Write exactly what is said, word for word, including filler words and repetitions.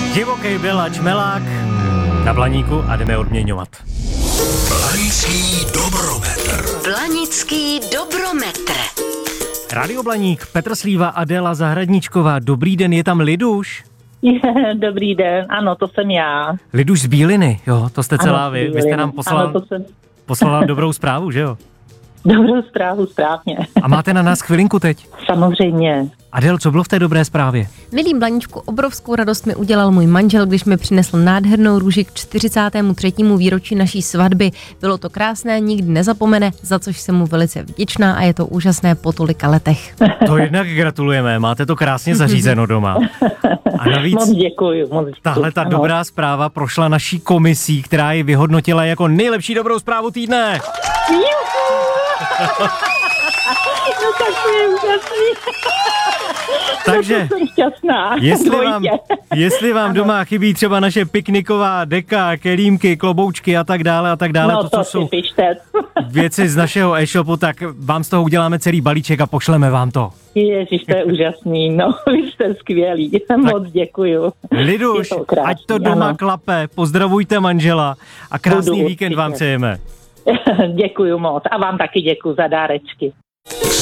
Divokej byl a čmelák na Blaníku a jdeme odměňovat. Blanický dobrometr. Blanický dobrometr. Radio Blaník, Petr Slíva, Adéla Zahradníčková. Dobrý den, je tam Liduš? Dobrý den, ano, to jsem já. Liduš z Bíliny, jo, to jste celá ano, vy. Vy jste nám poslal, ano, to jsem... poslala dobrou zprávu, že jo? Dobrou zprávu, správně. A máte na nás chvilinku teď? Samozřejmě. Adél, co bylo v té dobré zprávě? Milý Blaníčku, obrovskou radost mi udělal můj manžel, když mi přinesl nádhernou růži k čtyřicátému třetímu výročí naší svatby. Bylo to krásné, nikdy nezapomene, za což jsem mu velice vděčná a je to úžasné po tolika letech. To jednak gratulujeme, máte to krásně zařízeno doma. A navíc Moc děkuju, moc děkuju. tahle ta dobrá zpráva prošla naší komisí, která ji vyhodnotila jako nejlepší dobrou zprávu týdne. No tak to je úžasný. Takže, no jsem šťastná. jestli vám, jestli vám doma chybí třeba naše pikniková deka, kelímky, kloboučky a tak dále a tak dále, No to, to, to si jsou pište. věci z našeho e-shopu, tak vám z toho uděláme celý balíček a pošleme vám to. Ježiš, to je úžasný, no, vy jste skvělí, moc děkuju. Liduš, Je to krásný, ať to doma ano. klape, pozdravujte manžela a krásný Budu, víkend určitě. vám přejeme. Děkuju moc a vám taky děkuju za dárečky.